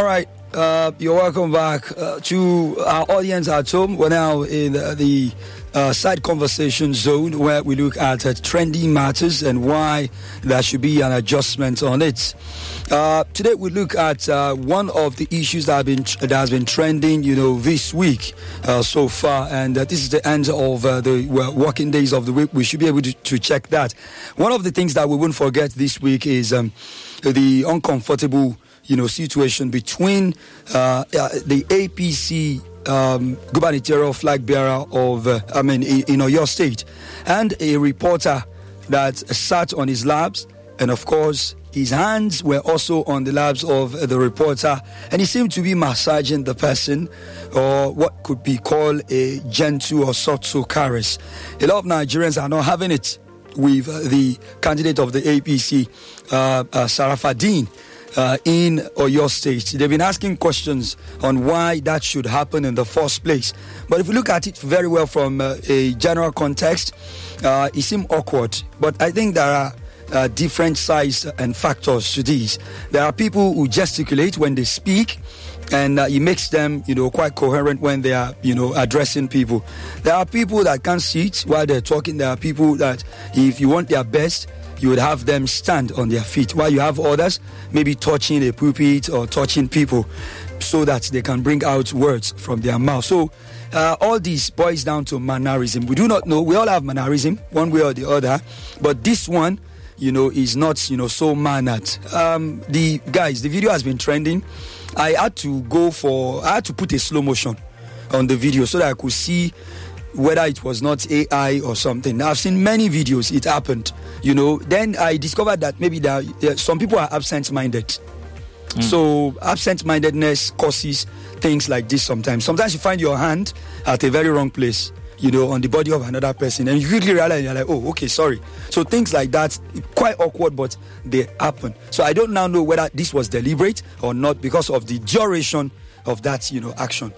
All right. You're welcome back to our audience at home. We're now in the side conversation zone where we look at trending matters and why there should be an adjustment on it. Today we look at one of the issues that has been trending, this week so far, and this is the end of the working days of the week. We should be able to check that. One of the things that we won't forget this week is the uncomfortable situation between the APC gubernatorial flag bearer of, in Oyo State, and a reporter that sat on his laps, and of course, his hands were also on the laps of the reporter, and he seemed to be massaging the person, or what could be called a gentle or soft caress. A lot of Nigerians are not having it with the candidate of the APC, Sharafadeen, in Oyo State. They've been asking questions on why that should happen in the first place. But if we look at it very well from a general context, it seemed awkward. But I think there are different sides and factors to these. There are people who gesticulate when they speak, and it makes them, quite coherent when they are, addressing people. There are people that can't sit while they're talking. There are people that, if you want their best, you would have them stand on their feet, while you have others maybe touching a pulpit or touching people so that they can bring out words from their mouth. So all this boils down to mannerism. We do not know. We all have mannerism, one way or the other. But this one, is not, so mannered. The video has been trending. I had to put a slow motion on the video so that I could see whether it was not AI or something. Now, I've seen many videos, it happened, Then I discovered that maybe some people are absent-minded. So absent-mindedness causes things like this sometimes. Sometimes you find your hand at a very wrong place, on the body of another person, and you quickly realize, you're like, oh, okay, sorry. So things like that, quite awkward, but they happen. So I don't now know whether this was deliberate or not because of the duration of that, action.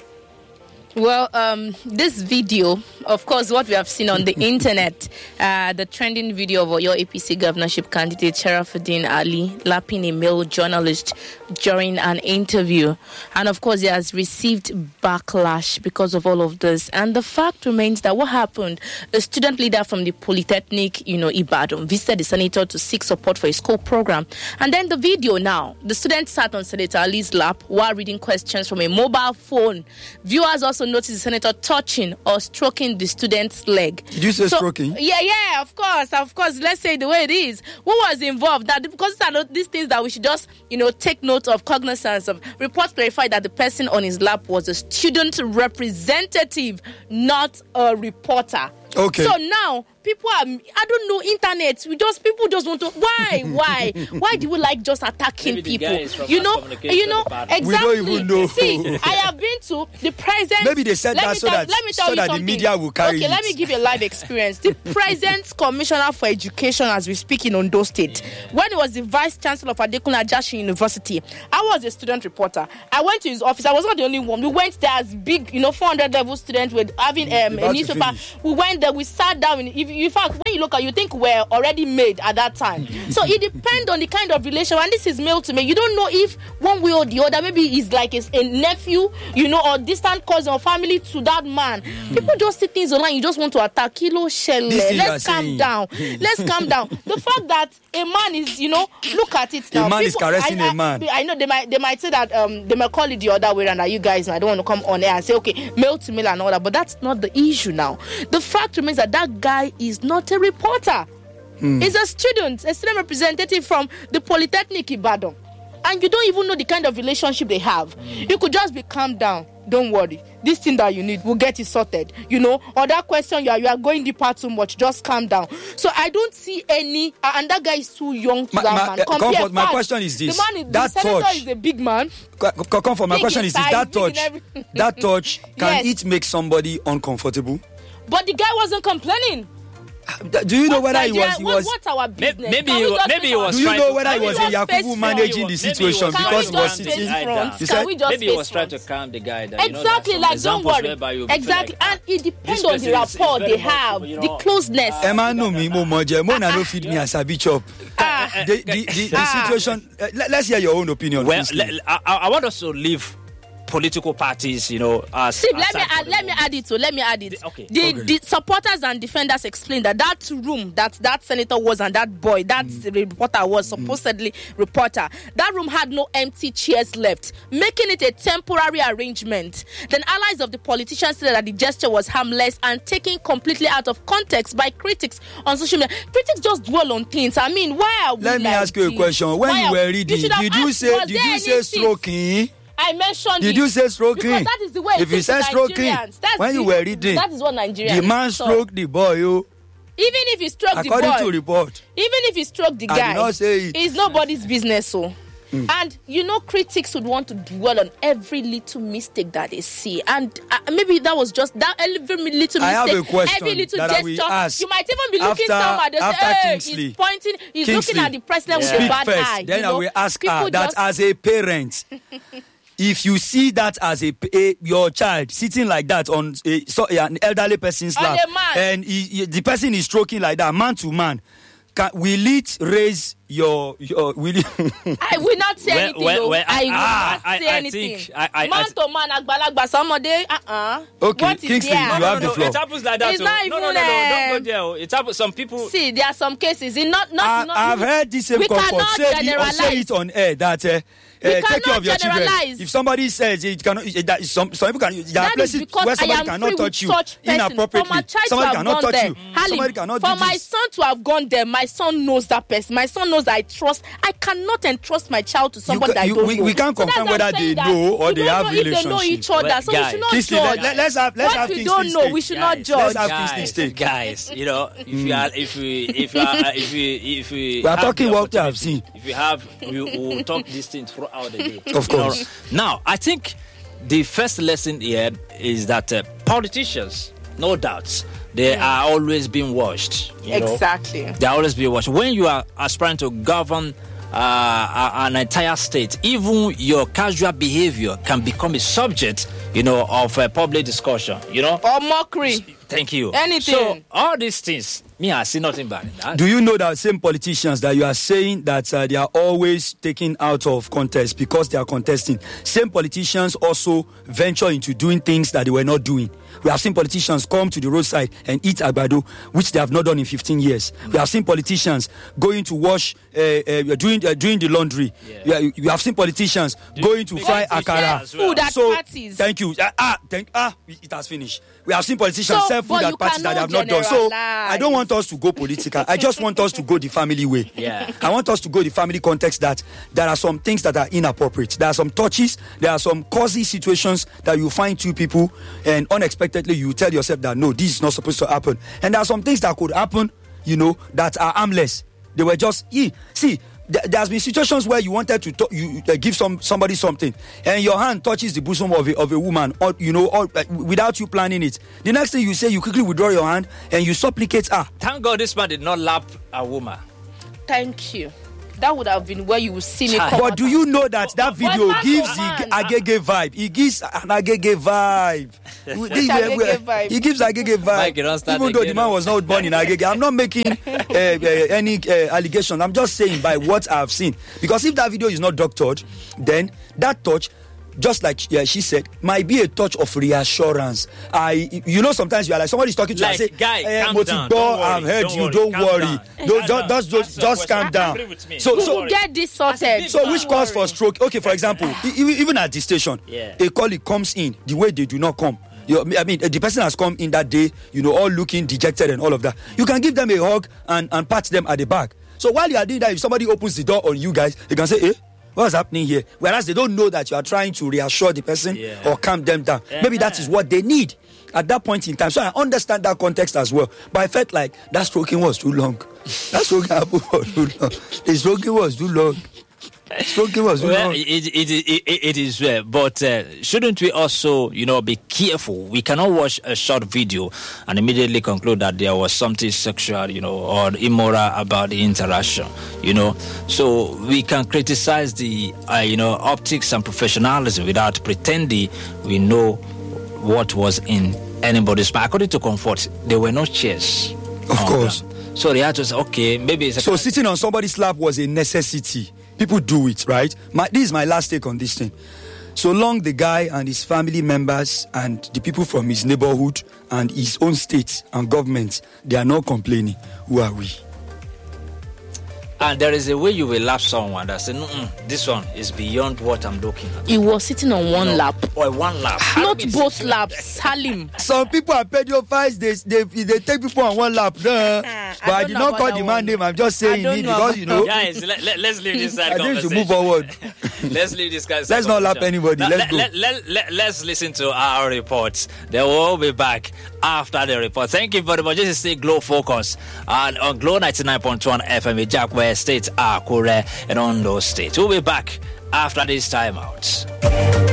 Well, this video, of course, what we have seen on the internet, the trending video of your APC governorship candidate Sharafadeen Ali lapping a male journalist during an interview. And of course, he has received backlash because of all of this. And the fact remains that what happened, a student leader from the Polytechnic, Ibadan, visited the senator to seek support for his school program. And then the video now, the student sat on Senator Ali's lap while reading questions from a mobile phone. Viewers also noticed the senator touching or stroking the student's leg. Did you say stroking? Yeah, of course. Let's say the way it is. What was involved? That because these things that we should just, take note of, cognizance of. Reports clarified that the person on his lap was a student representative, not a reporter. Okay. So now people are, I don't know, internet. People just want to. Why do we like just attacking people? Exactly. We don't even know. See, I have been to the present. Maybe they said that so that the media will carry it. Okay, let me give you a live experience. The present commissioner for education, as we speak in Ondo State, when he was the vice chancellor of Adekunle Ajasin University, I was a student reporter. I went to his office. I was not the only one. We went there as big, 400 level students with having a newspaper. We went there. We sat down. In fact, when you look at, you think we're already made at that time. So it depends on the kind of relation. And this is male to male. You don't know if one way or the other, maybe he's like a nephew, or distant cousin or family to that man. People just see things online. You just want to attack. Let's calm down. The fact that a man is, look at it now. A man is caressing a man. I know they might say that they might call it the other way around. That you guys, I don't want to come on air and say, okay, male to male and all that. But that's not the issue now. The fact remains that guy is not a reporter. He's a student representative from the Polytechnic Ibadan. And you don't even know the kind of relationship they have. You could just be calm down. Don't worry. This thing that you need, we'll get it sorted. Or that question, you are going deeper too much. Just calm down. So I don't see any, and that guy is too young to that man. Comfort, my question is this. The senator is a big man. Comfort, my question is this. That touch, can it make somebody uncomfortable? But the guy wasn't complaining. Do you know whether he was? What's our business? Maybe he was. Do you know whether he was in Yakubu managing the situation because he was sitting? Maybe he was trying to calm the guy. Exactly, like don't worry. Exactly, and it depends on the rapport they have, the closeness. Emma no me mo moje. Mona no feed me as a bishop. The situation. Let's hear your own opinion. Well, I want us to leave political parties, let me add it. Okay. The supporters and defenders explained that room that senator was and that boy, that reporter was supposedly reporter, that room had no empty chairs left, making it a temporary arrangement. Then allies of the politicians said that the gesture was harmless and taken completely out of context by critics on social media. Critics just dwell on things. I mean, why are we Let me ask you a question. When you were reading, did you say stroking? I mentioned Did you say stroking? Because that is the way if you said stroking, when you were reading, that is what Nigerians. The man stroked the boy. Even if he stroked the boy, according to report, even if he stroked the guy, I did not say it. It's nobody's business. And critics would want to dwell on every little mistake that they see, and maybe that was just that every little mistake. I have a question every little that gesture. I will ask. You might even be looking somewhere. They say, Kingsley, he's pointing. He's Kingsley, looking at the president with a bad first, eye. Then I will ask her that as a parent. If you see that as your child sitting like that on an elderly person's lap, and the person is stroking like that, man to man, will it raise your will it? I will not say anything. I will not say anything. Man to man, agbalagba somode. Okay, Kingsley, you have the floor. It happens like that. It's not no, don't go there. It happens. Some people. See, there are some cases. I've heard this same comfort. Say it on air that. Take care of your children. If somebody says it cannot, some people can. There are places where somebody cannot touch you inappropriately. Somebody cannot touch you. Somebody cannot do this. For my son to have gone there, my son knows that person. My son knows I trust. I cannot entrust my child to somebody I don't know. We can't confirm whether they know or they have relationships. If they know each other, so we should not judge. Let's have what we don't know, we should not judge. Let's have Kingsley stake. Guys, if we are talking what we have seen. If we will talk these things throughout the day. Of course. Now, I think the first lesson here is that politicians, no doubts, they are always being watched. Exactly. They are always being watched. When you are aspiring to govern an entire state, even your casual behavior can become a subject, of public discussion, Or mockery. Thank you. Anything. So, all these things, I see nothing bad in that. Do you know that same politicians that you are saying that they are always taken out of contest because they are contesting, same politicians also venture into doing things that they were not doing. We have seen politicians come to the roadside and eat agbado, which they have not done in 15 years. We have seen politicians going to wash, doing the laundry. Yeah. We have seen politicians going to fry akara. Food at parties. Thank you. It has finished. We have seen politicians sell food at parties that they have not done. So I don't want us to go political. I just want us to go the family way. Yeah. I want us to go the family context that there are some things that are inappropriate. There are some touches. There are some crazy situations that you find two people and unexpectedly you tell yourself that no, this is not supposed to happen. And there are some things that could happen, that are harmless. They were just see. There's been situations where you wanted to give somebody something, and your hand touches the bosom of a woman, or without you planning it. The next thing you say, you quickly withdraw your hand and you supplicate her. Thank God this man did not lap a woman. Thank you. That would have been where you would see me come. But do you know that video gives the Agege vibe? It gives an Agege vibe. He gives Agege vibe. Even though the man was not born in Agege. I'm not making any allegation. I'm just saying by what I've seen. Because if that video is not doctored, then that touch, just like she said, might be a touch of reassurance. Sometimes you are like somebody's talking to you and say, "Guy, calm down. I've heard you. Don't worry. Just calm down." So we'll get this sorted. So which cause for stroke? Okay, for example, even at the station, a colleague comes in the way they do not come. The person has come in that day, all looking dejected and all of that. You can give them a hug and pat them at the back. So while you are doing that, if somebody opens the door on you guys, you can say, what's happening here? Whereas they don't know that you are trying to reassure the person or calm them down. Maybe that is what they need at that point in time. So I understand that context as well. But I felt like that stroking was too long. That stroking happened for too long. The stroking was too long. Smoking was well, it is well, but shouldn't we also, be careful? We cannot watch a short video and immediately conclude that there was something sexual, or immoral about the interaction, So we can criticize the, optics and professionalism without pretending we know what was in anybody's mind. According to Comfort, there were no chairs. Of course. So they had to say, okay, maybe it's so sitting on somebody's lap was a necessity. People do it, right? This is my last take on this thing. So long the guy and his family members and the people from his neighborhood and his own state and government, they are not complaining. Who are we? And there is a way you will lap someone that say, this one is beyond what I'm looking at. He was sitting on one lap. Or one lap. Not both laps, Salim. Some people are pedophiles, they take people on one lap. But I did not call the man name, I'm just saying it because, Guys, let's leave this side I conversation. need to move forward. Let's leave this guy. Let's not lap anybody. Now, let's go. Let's listen to our reports. They will be back after the report. Thank you very much. This is the Glow Focus on Glow 99.1 FM with Jack West State, Akure, and Ondo State. We'll be back after this time out.